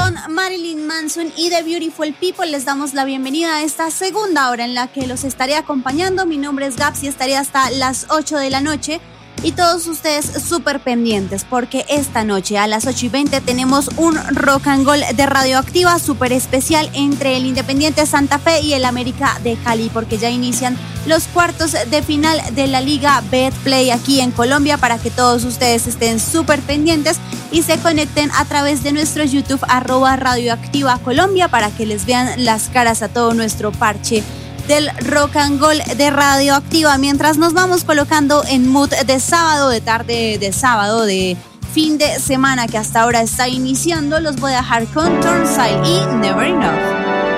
con Marilyn Manson y The Beautiful People. Les damos la bienvenida a esta segunda hora en la que los estaré acompañando. Mi nombre es Gaps y estaré hasta las 8 de la noche. Y todos ustedes súper pendientes porque esta noche a las 8:20 tenemos un Rock and Roll de Radioactiva súper especial entre el Independiente Santa Fe y el América de Cali, porque ya inician los cuartos de final de la Liga Betplay aquí en Colombia, para que todos ustedes estén súper pendientes y se conecten a través de nuestro YouTube @Radioactiva Colombia para que les vean las caras a todo nuestro parche del Rock and Roll de Radioactiva, mientras nos vamos colocando en mood de sábado, de tarde de sábado, de fin de semana que hasta ahora está iniciando. Los voy a dejar con Turnstile y Never Enough.